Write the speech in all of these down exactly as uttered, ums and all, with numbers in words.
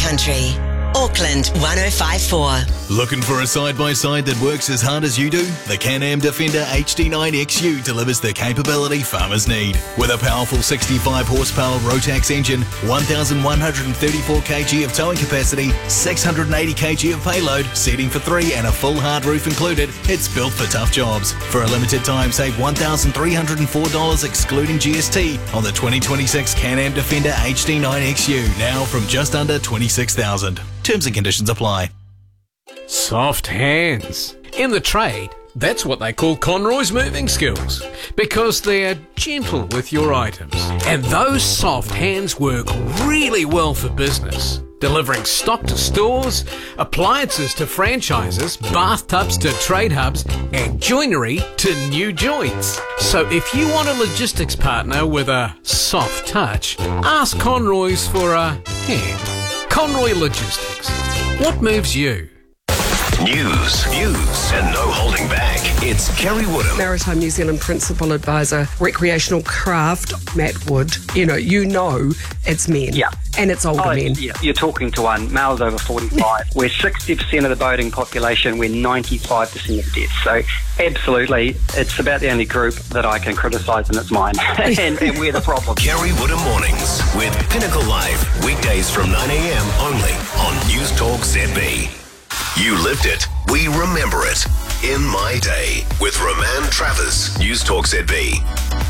Country. Auckland one oh five point four. Looking for a side-by-side that works as hard as you do? The Can-Am Defender H D nine X U delivers the capability farmers need. With a powerful sixty-five horsepower Rotax engine, one thousand one hundred thirty-four kilograms of towing capacity, six hundred eighty kilograms of payload, seating for three and a full hard roof included, it's built for tough jobs. For a limited time, save one thousand three hundred four dollars excluding G S T on the twenty twenty-six Can-Am Defender H D nine X U, now from just under twenty-six thousand dollars. Terms and conditions apply. Soft hands. In the trade, that's what they call Conroy's moving skills, because they're gentle with your items. And those soft hands work really well for business, delivering stock to stores, appliances to franchises, bathtubs to trade hubs, and joinery to new joints. So if you want a logistics partner with a soft touch, ask Conroy's for a hand. Conroy Logistics. What moves you? News, views, and no holding back. It's Kerry Woodham. Maritime New Zealand Principal Advisor, Recreational Craft, Matt Wood. You know, you know it's men. Yeah. And it's older oh, men. Yeah. You're talking to one, males over forty-five. We're sixty percent of the boating population. We're ninety-five percent of deaths. So absolutely, it's about the only group that I can criticise, and it's mine. and, and we're the problem. Kerry Woodham Mornings with Pinnacle Live. Weekdays from nine a.m. only on News Talk Z B. You lived it. We remember it. In My Day with Roman Travers. News Talk Z B.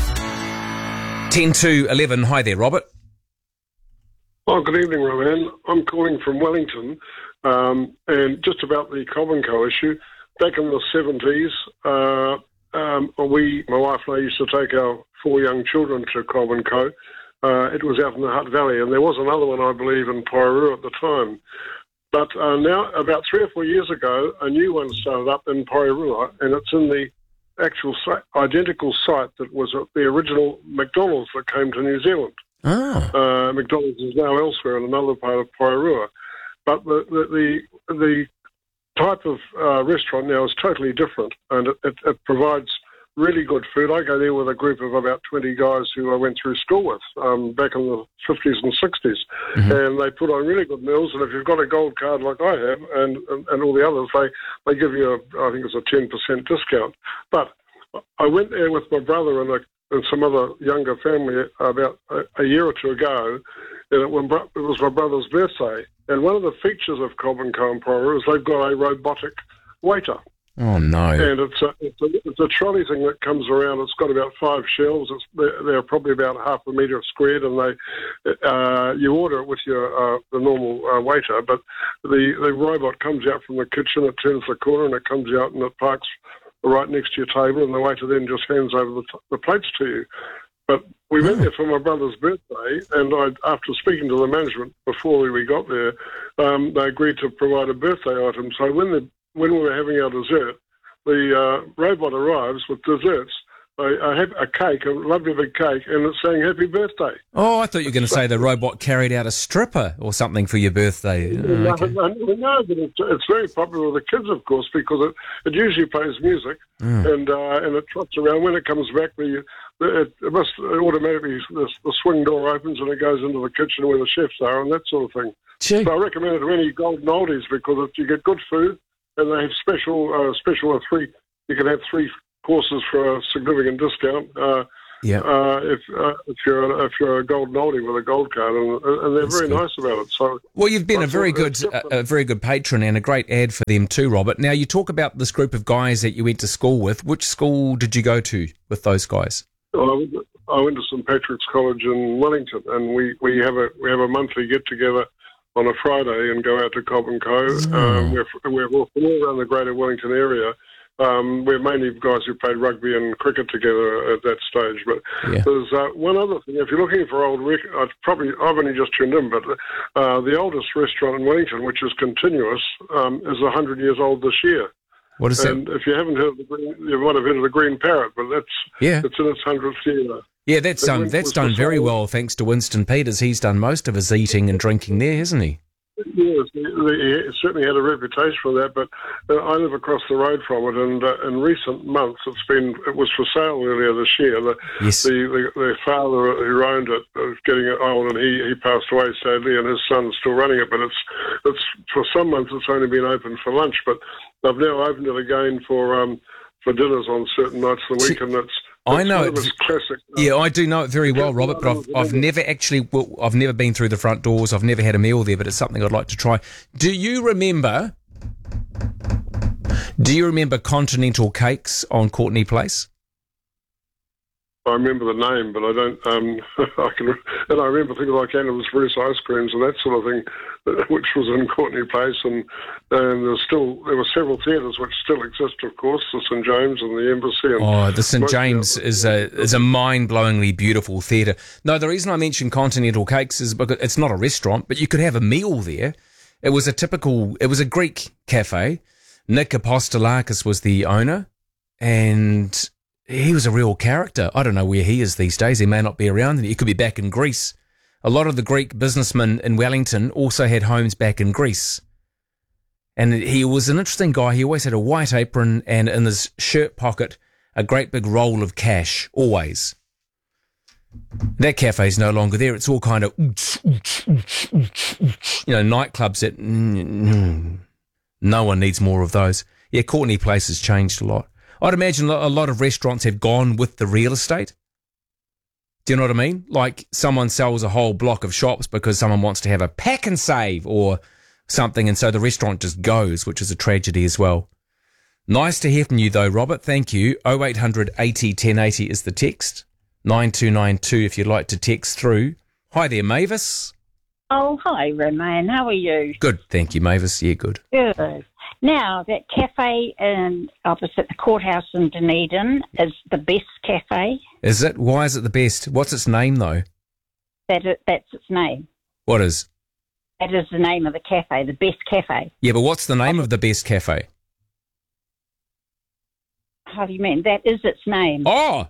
ten to eleven. Hi there, Robert. Oh, good evening, Roman. I'm calling from Wellington, um, and just about the Cobb and Co issue. Back in the seventies, uh, um, we, my wife and I, used to take our four young children to Cobb and Co. Uh, it was out in the Hutt Valley, and there was another one, I believe, in Porirua at the time. But uh, now, about three or four years ago, a new one started up in Porirua, and it's in the actual site, identical site that was at the original McDonald's that came to New Zealand. Oh. Uh, McDonald's is now elsewhere in another part of Porirua. But the the, the, the type of uh, restaurant now is totally different, and it, it, it provides really good food. I go there with a group of about twenty guys who I went through school with um, back in the fifties and sixties, mm-hmm. and they put on really good meals. And if you've got a gold card like I have, and and, and all the others, they, they give you, a, I think it's a ten percent discount. But I went there with my brother and, a, and some other younger family about a, a year or two ago, and it, when, it was my brother's birthday. And one of the features of Cobb and Co in Porirua is they've got a robotic waiter. Oh, no. And it's a, it's, a, it's a trolley thing that comes around. It's got about five shelves. It's, they're, they're probably about half a metre squared, and they uh, you order it with your uh, the normal uh, waiter, but the, the robot comes out from the kitchen, it turns the corner, and it comes out and it parks right next to your table, and the waiter then just hands over the, t- the plates to you. But we went there for my brother's birthday, and I, after speaking to the management before we got there, um, they agreed to provide a birthday item. So when the when we were having our dessert, the uh, robot arrives with desserts, a, a, a cake, a lovely big cake, and it's saying happy birthday. Oh, I thought you were going to say the robot carried out a stripper or something for your birthday. Oh, no, okay. no, no, but it's, it's very popular with the kids, of course, because it, it usually plays music, Mm. and uh, and it trots around. When it comes back, the, the it, it must automatically, the, the swing door opens and it goes into the kitchen where the chefs are and that sort of thing. Gee. So I recommend it to any golden oldies because if you get good food, and they have special, uh, special uh, three. You can have three courses for a significant discount. Uh, yeah. Uh, if uh, if you're a, if you're a golden oldie with a gold card, and, and they're That's very good. nice about it. So well, you've been I a very thought good, it's a, a very good patron and a great ad for them too, Robert. Now you talk about this group of guys that you went to school with. Which school did you go to with those guys? Well, I went, I went to Saint Patrick's College in Wellington, and we, we have a we have a monthly get together on a Friday and go out to Cobb and Co. Oh. Um, we're, we're all around the greater Wellington area. Um, we're mainly guys who played rugby and cricket together at that stage. But Yeah. there's uh, one other thing. If you're looking for old rec- I've probably I've only just tuned in, but uh, the oldest restaurant in Wellington, which is continuous, um, is one hundred years old this year. What is And that? if you haven't heard of the green, you might have heard of the Green Parrot, but that's Yeah. it's in its hundredth year. Yeah, that's It done. went- That's was done the very same- well, thanks to Winston Peters. He's done most of his eating and drinking there, hasn't he? Yes, he, he certainly had a reputation for that, but uh, I live across the road from it, and uh, in recent months it's been, it was for sale earlier this year. The, Yes. the, the, the father who owned it was getting old, and he, he passed away sadly, and his son's still running it, but it's, it's for some months it's only been open for lunch, but I've now opened it again for um, for dinners on certain nights of the week, and it's I know one of it. its classic. Yeah, I do know it very well, Robert, but I've, I've never actually, well, I've never been through the front doors. I've never had a meal there, but it's something I'd like to try. Do you remember, do you remember Continental Cakes on Courtenay Place? I remember the name, but I don't. Um, I can, and I remember things like Animal Express ice creams and that sort of thing, which was in Courtenay Place, and and there's still there were several theatres which still exist, of course, the Saint James and the Embassy. And Oh, the Saint most- James is a is a mind-blowingly beautiful theatre. No, the reason I mentioned Continental Cakes is because it's not a restaurant, but you could have a meal there. It was a typical, it was a Greek cafe. Nick Apostolakis was the owner, and he was a real character. I don't know where he is these days. He may not be around. He could be back in Greece. A lot of the Greek businessmen in Wellington also had homes back in Greece. And he was an interesting guy. He always had a white apron and in his shirt pocket a great big roll of cash, always. That cafe's no longer there. It's all kind of, you know, nightclubs that no one needs more of those. Yeah, Courtenay Place has changed a lot. I'd imagine a lot of restaurants have gone with the real estate. Do you know what I mean? Like someone sells a whole block of shops because someone wants to have a pack and save or something, and so the restaurant just goes, which is a tragedy as well. Nice to hear from you though, Robert. Thank you. oh eight hundred eighty ten eighty is the text. nine two nine two if you'd like to text through. Hi there, Mavis. Oh, hi, Roman. How are you? Good, thank you, Mavis. Yeah, good. Good. Now, that cafe in opposite the courthouse in Dunedin is the best cafe. Is it? Why is it the best? What's its name, though? That it, that's its name. What is? That is the name of the cafe, the best cafe. Yeah, but what's the name of the best cafe? How do you mean? That is its name. Oh!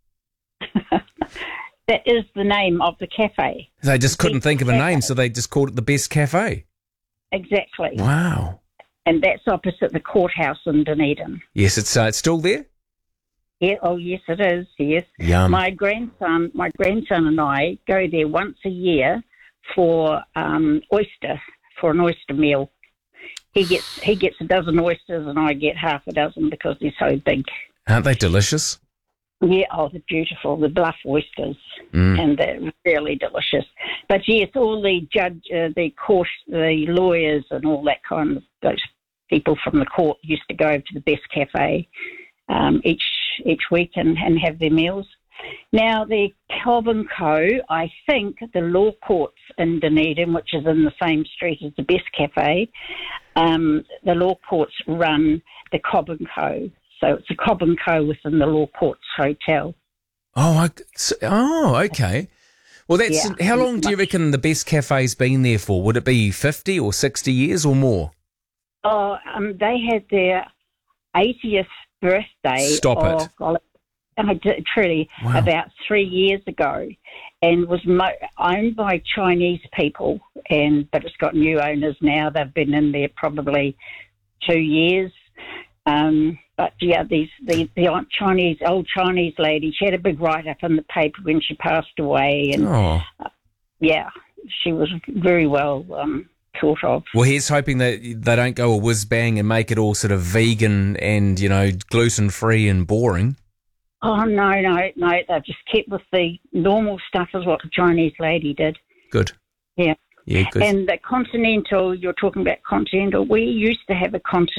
That is the name of the cafe. They just couldn't Best think of a Cafe. name, so they just called it the best cafe. Exactly. Wow. And that's opposite the courthouse in Dunedin. Yes, it's uh, it's still there? Yeah, oh, yes, it is, yes. Yum. My grandson, my grandson and I go there once a year for um, oyster, for an oyster meal. He gets he gets a dozen oysters and I get half a dozen because they're so big. Aren't they delicious? Yeah, oh, they're beautiful, the bluff oysters, Mm. and they're really delicious. But yes, all the judge, uh, the court, the lawyers and all that kind of, those people from the court used to go over to the best cafe um, each each week and, and have their meals. Now, the Cobb and Co., I think the law courts in Dunedin, which is in the same street as the best cafe, um, the law courts run the Cobb and Co., so it's a Cobb and Co. within the Law Courts Hotel. Oh, I, so- oh, okay. Well, that's Yeah. how long do you reckon the best cafe's been there for? Would it be fifty or sixty years or more? Oh, um, they had their eightieth birthday. Stop it. of, well, I did, truly, Wow. about three years ago, and was mo- owned by Chinese people. And but it's got new owners now. They've been in there probably two years. Um, but yeah, these the, the old Chinese old Chinese lady, she had a big write up in the paper when she passed away, and Oh. yeah, she was very well um, thought of. Well, here's hoping that they don't go a whiz bang and make it all sort of vegan and, you know, gluten free and boring. Oh no, no, no! They've just kept with the normal stuff, as what the Chinese lady did. Good. Yeah. Yeah, good. And the Continental, you're talking about Continental. We used to have a Continental.